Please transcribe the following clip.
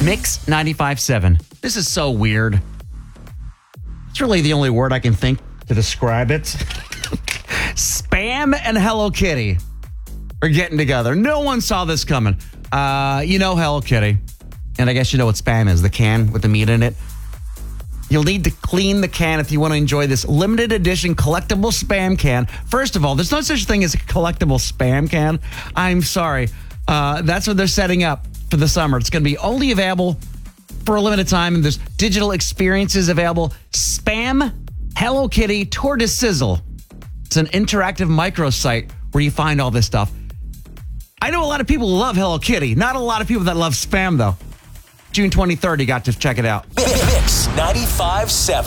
Mix 95.7. This is so weird. It's really the only word I can think to describe it. Spam and Hello Kitty are getting together. No one saw this coming. You know Hello Kitty. And I guess you know what Spam is, the can with the meat in it. You'll need to clean the can if you want to enjoy this limited edition collectible Spam can. First of all, there's no such thing as a collectible Spam can. I'm sorry. That's what they're setting up for the summer. It's going to be only available for a limited time, and there's digital experiences available. Spam Hello Kitty Tour de Sizzle. It's an interactive microsite where you find all this stuff. I know a lot of people who love Hello Kitty. Not a lot of people that love Spam, though. June 23rd, you got to check it out. Mix 95.7.